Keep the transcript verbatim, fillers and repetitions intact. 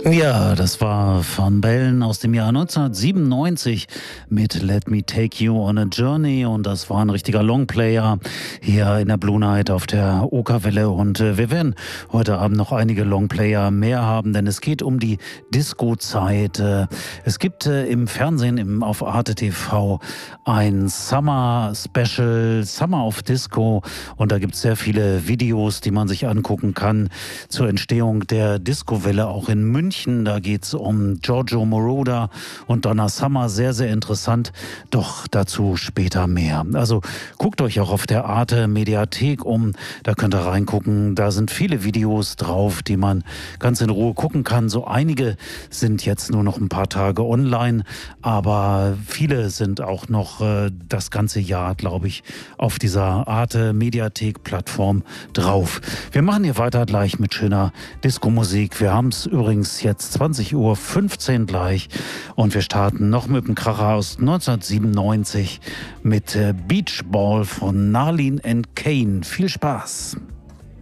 Ja, das war Van Bellen aus dem Jahr neunzehnhundertsiebenundneunzig mit Let Me Take You on a Journey, und das war ein richtiger Longplayer hier in der Blue Night auf der Okerwelle, und äh, wir werden heute Abend noch einige Longplayer mehr haben, denn es geht um die Disco-Zeit. Äh, es gibt äh, im Fernsehen, im, auf Arte T V ein Summer Special, Summer of Disco, und da gibt es sehr viele Videos, die man sich angucken kann zur Entstehung der Disco-Welle auch in München. Da geht es um Giorgio Moroder und Donna Summer. Sehr, sehr interessant. Doch dazu später mehr. Also guckt euch auch auf der Arte Mediathek um. Da könnt ihr reingucken. Da sind viele Videos drauf, die man ganz in Ruhe gucken kann. So einige sind jetzt nur noch ein paar Tage online, aber viele sind auch noch äh, das ganze Jahr, glaube ich, auf dieser Arte Mediathek Plattform drauf. Wir machen hier weiter gleich mit schöner Disco-Musik. Wir haben es übrigens jetzt zwanzig Uhr fünfzehn gleich, und wir starten noch mit dem Kracher aus neunzehnhundertsiebenundneunzig mit Beach Ball von Narlene and Kane. Viel Spaß!